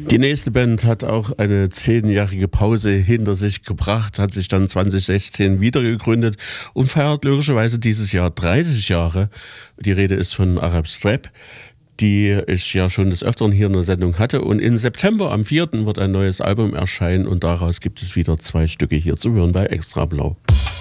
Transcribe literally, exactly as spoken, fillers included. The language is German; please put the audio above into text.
Die nächste Band hat auch eine zehnjährige Pause hinter sich gebracht, hat sich dann zwanzig sechzehn wieder gegründet und feiert logischerweise dieses Jahr dreißig Jahre. Die Rede ist von Arab Strap, die ich ja schon des Öfteren hier in der Sendung hatte. Und im September, am vierten wird ein neues Album erscheinen und daraus gibt es wieder zwei Stücke hier zu hören bei Extra Blau.